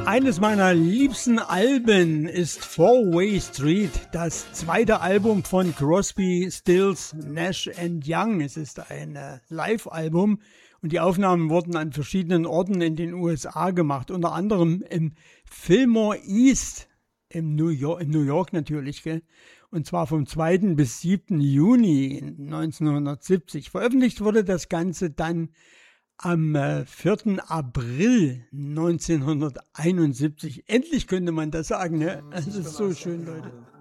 Eines meiner liebsten Alben ist Four-Way Street, das zweite Album von Crosby, Stills, Nash & Young. Es ist ein Live-Album und die Aufnahmen wurden an verschiedenen Orten in den USA gemacht, unter anderem im Fillmore East, in New York natürlich, gell? Und zwar vom 2. bis 7. Juni 1970. Veröffentlicht wurde das Ganze dann am 4. April 1971. Endlich könnte man das sagen, ne? Es ist so schön, Leute.